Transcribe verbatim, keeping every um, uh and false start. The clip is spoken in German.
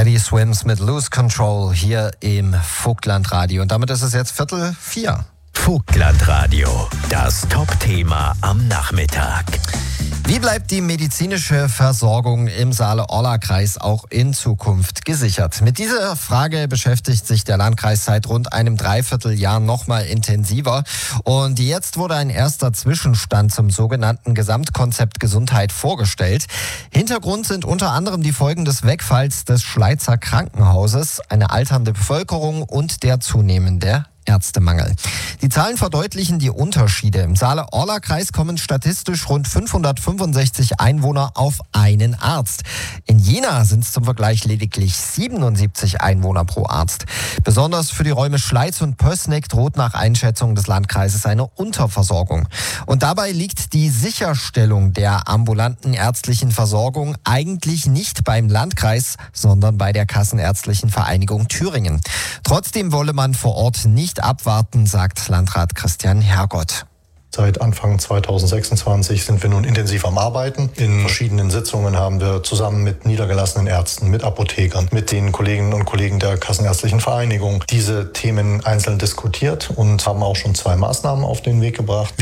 Teddy Swims mit Lose Control hier im Vogtlandradio. Und damit ist es jetzt Viertel vier. Vogtlandradio, das Top-Thema am Nachmittag. Wie bleibt die medizinische Versorgung im Saale-Orla-Kreis auch in Zukunft gesichert? Mit dieser Frage beschäftigt sich der Landkreis seit rund einem Dreivierteljahr nochmal intensiver. Und jetzt wurde ein erster Zwischenstand zum sogenannten Gesamtkonzept Gesundheit vorgestellt. Hintergrund sind unter anderem die Folgen des Wegfalls des Schleizer Krankenhauses, eine alternde Bevölkerung und der zunehmende Ärztemangel. Die Zahlen verdeutlichen die Unterschiede. Im Saale-Orla-Kreis kommen statistisch rund fünfhundertfünfundsechzig Einwohner auf einen Arzt. In Jena sind es zum Vergleich lediglich siebenundsiebzig Einwohner pro Arzt. Besonders für die Räume Schleiz und Pößneck droht nach Einschätzung des Landkreises eine Unterversorgung. Und dabei liegt die Sicherstellung der ambulanten ärztlichen Versorgung eigentlich nicht beim Landkreis, sondern bei der Kassenärztlichen Vereinigung Thüringen. Trotzdem wolle man vor Ort nicht abwarten, sagt Landrat Christian Hergott. Seit Anfang zweitausendsechsundzwanzig sind wir nun intensiv am Arbeiten. In verschiedenen Sitzungen haben wir zusammen mit niedergelassenen Ärzten, mit Apothekern, mit den Kolleginnen und Kollegen der Kassenärztlichen Vereinigung diese Themen einzeln diskutiert und haben auch schon zwei Maßnahmen auf den Weg gebracht.